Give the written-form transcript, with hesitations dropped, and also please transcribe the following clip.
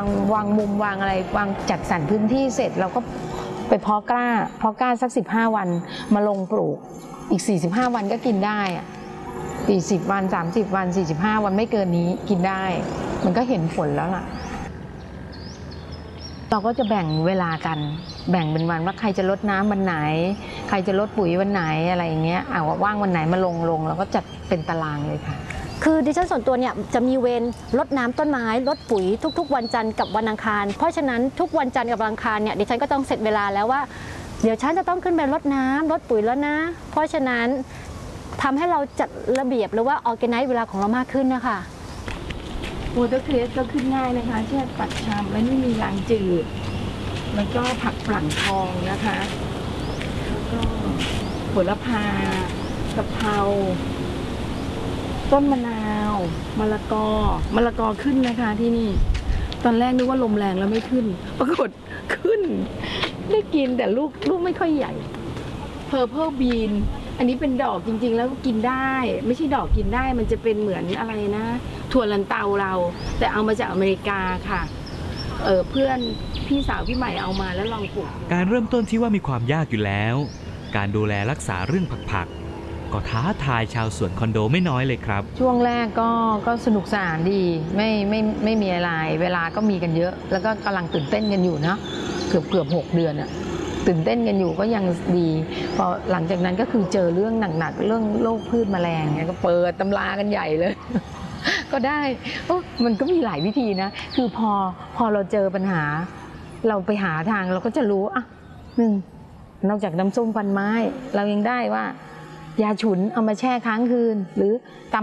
วางมุมวางอะไรวางจัดสรรพื้นที่เสร็จเราก็ไปเพาะกล้าสัก15 วันมาลงปลูกอีก45 วันก็กินได้40 วัน30 วัน45 วันไม่เกินนี้กินได้มันก็เห็นผลแล้วล่ะเราก็จะแบ่งเวลากันแบ่งเป็นวันว่าใครจะรดน้ำวันไหนใครจะรดปุ๋ยวันไหนอะไรอย่างเงี้ยว่างวันไหนมาลงเราก็จัดเป็นตารางเลยค่ะคือดิฉันส่วนตัวเนี่ยจะมีเวรรดน้ำต้นไม้รดปุ๋ยทุกๆวันจันทร์กับวันอังคารเพราะฉะนั้นทุกวันจันทร์กับวันอังคารเนี่ยดิฉันก็ต้องเสร็จเวลาแล้วว่าเดี๋ยวฉันจะต้องขึ้นไปรดน้ำรดปุ๋ยแล้วนะเพราะฉะนั้นทำให้เราจัดระเบียบหรือว่าออร์แกไนซ์เวลาของเรามากขึ้นนะคะวอเตอร์เครสก็ขึ้นง่ายนะคะเช่นปักชามไม่มีรางจืดแล้วก็ผักฝรั่งทองนะคะก็โหระพากะเพราต้นมะนาวมะละกอขึ้นนะคะที่นี่ตอนแรกนึกว่าลมแรงแล้วไม่ขึ้นปรากฏขึ้นได้กินแต่ลูกไม่ค่อยใหญ่Purple Bean อันนี้เป็นดอกจริงๆแล้วกินได้ไม่ใช่ดอกกินได้มันจะเป็นเหมือนอะไรนะถั่วลันเตาเราแต่เอามาจากอเมริกาค่ะเพื่อนพี่สาวพี่ใหม่เอามาแล้วลองปลูกการเริ่มต้นที่ว่ามีความยากอยู่แล้วการดูแลรักษาเรื่องผักก็ท้าทายชาวสวนคอนโดไม่น้อยเลยครับช่วงแรกก็สนุกสนานดีไม่มีอะไรเวลาก็มีกันเยอะแล้วก็กำลังตื่นเต้นกันอยู่นะเกือบ6 เดือนตื่นเต้นกันอยู่ก็ยังดีพอหลังจากนั้นก็คือเจอเรื่องหนักๆเรื่องโรคพืชแมลงเนี่ยก็เปิดตำรากันใหญ่เลย ก็ได้มันก็มีหลายวิธีนะคือพอเราเจอปัญหาเราไปหาทางเราก็จะรู้นอกจากน้ำส้มควันไม้เรายังได้ว่ายาฉุนเอามาแช่ค้างคืนหรือตำ